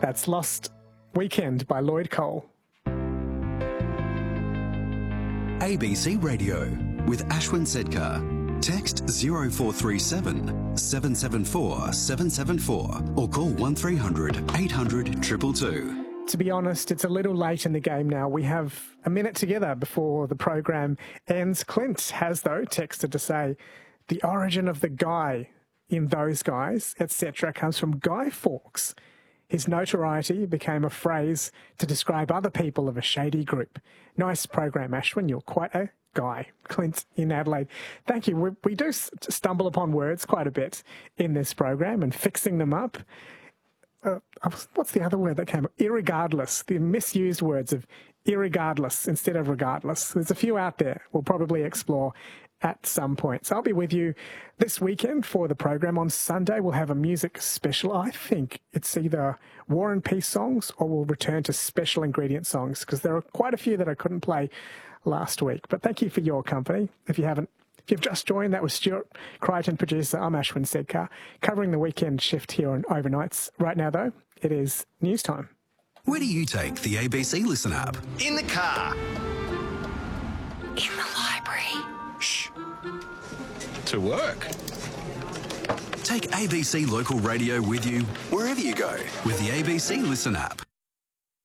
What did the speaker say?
That's Lost Weekend by Lloyd Cole. ABC Radio with Ashwin Sedkar. Text 0437 774 774 or call 1300 800 222. To be honest, it's a little late in the game now. We have a minute together before the program ends. Clint has, though, texted to say the origin of the guy in Those Guys, etc., comes from Guy Fawkes. His notoriety became a phrase to describe other people of a shady group. Nice program, Ashwin. You're quite a guy. Clint in Adelaide. Thank you. We do stumble upon words quite a bit in this program and fixing them up. What's the other word that came up? Irregardless. The misused words of irregardless instead of regardless. There's a few out there we'll probably explore at some point. So I'll be with you this weekend for the program. On Sunday, we'll have a music special. I think it's either War and Peace songs or we'll return to special ingredient songs because there are quite a few that I couldn't play last week. But thank you for your company. If you've just joined, that was Stuart Crichton, producer. I'm Ashwin Sedkar, covering the weekend shift here on Overnights. Right now, though, it is news time. Where do you take the ABC Listen app? In the car. In the library. Shh. To work. Take ABC Local Radio with you wherever you go with the ABC Listen app.